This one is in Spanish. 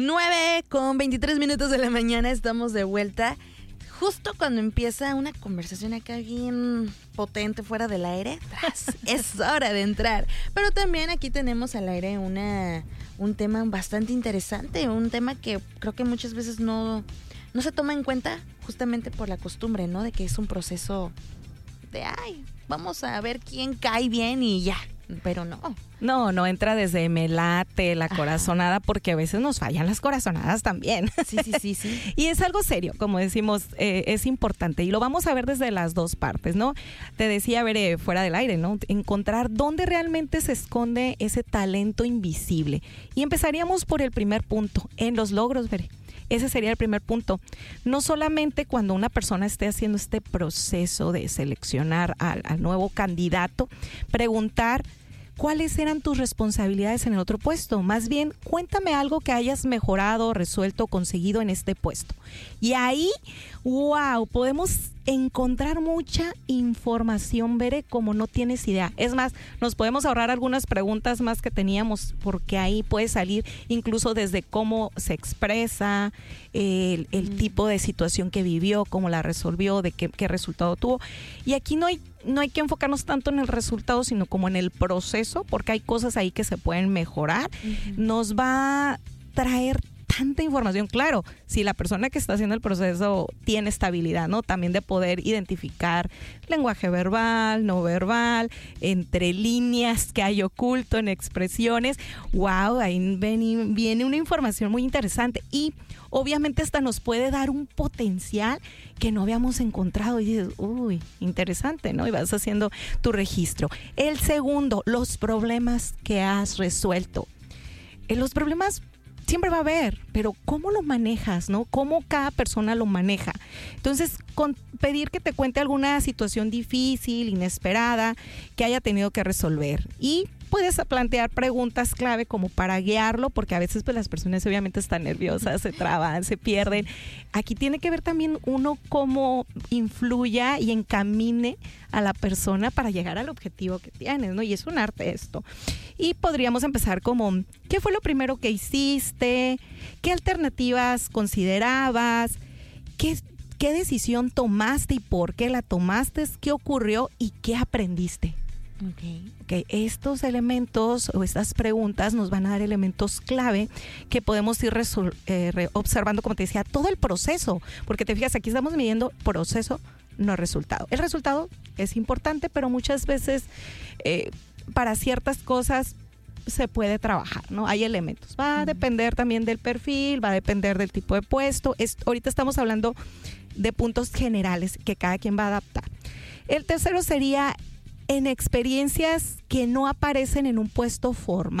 9:23 de la mañana, estamos de vuelta. Justo cuando empieza una conversación acá bien potente fuera del aire, es hora de entrar. Pero también aquí tenemos al aire un tema bastante interesante, un tema que creo que muchas veces no se toma en cuenta justamente por la costumbre, ¿no? De que es un proceso de, vamos a ver quién cae bien y ya. Pero no entra desde me late la corazonada, porque a veces nos fallan las corazonadas también. Sí. Y es algo serio, como decimos, es importante y lo vamos a ver desde las dos partes, ¿no? Te decía, fuera del aire, ¿no? Encontrar dónde realmente se esconde ese talento invisible. Y empezaríamos por el primer punto, en los logros, Ese sería el primer punto. No solamente cuando una persona esté haciendo este proceso de seleccionar al nuevo candidato, preguntar cuáles eran tus responsabilidades en el otro puesto. Más bien, cuéntame algo que hayas mejorado, resuelto, conseguido en este puesto. Y ahí, podemos encontrar mucha información, como no tienes idea. Es más, nos podemos ahorrar algunas preguntas más que teníamos, porque ahí puede salir incluso desde cómo se expresa, el tipo de situación que vivió, cómo la resolvió, de qué resultado tuvo. Y aquí no hay que enfocarnos tanto en el resultado, sino como en el proceso, porque hay cosas ahí que se pueden mejorar. Nos va a traer tanta información, claro, si la persona que está haciendo el proceso tiene estabilidad, ¿no? También de poder identificar lenguaje verbal, no verbal, entre líneas que hay oculto en expresiones. Ahí viene una información muy interesante y obviamente esta nos puede dar un potencial que no habíamos encontrado y dices, interesante, ¿no? Y vas haciendo tu registro. El segundo, los problemas que has resuelto. Los problemas siempre va a haber, pero ¿cómo lo manejas, no? ¿Cómo cada persona lo maneja? Entonces, pedir que te cuente alguna situación difícil, inesperada, que haya tenido que resolver. Y puedes plantear preguntas clave como para guiarlo, porque a veces las personas obviamente están nerviosas, se traban, se pierden. Aquí tiene que ver también uno cómo influya y encamine a la persona para llegar al objetivo que tienes, ¿no? Y es un arte esto. Y podríamos empezar como, ¿qué fue lo primero que hiciste? ¿Qué alternativas considerabas? ¿Qué decisión tomaste y por qué la tomaste? ¿Qué ocurrió y qué aprendiste? Okay. Estos elementos o estas preguntas nos van a dar elementos clave que podemos ir observando, como te decía, todo el proceso, porque te fijas, aquí estamos midiendo proceso, no resultado. El resultado es importante, pero muchas veces para ciertas cosas se puede trabajar, ¿no? Hay elementos. Va a depender también del perfil, va a depender del tipo de puesto. Ahorita estamos hablando de puntos generales que cada quien va a adaptar. El tercero sería en experiencias que no aparecen en un puesto formal.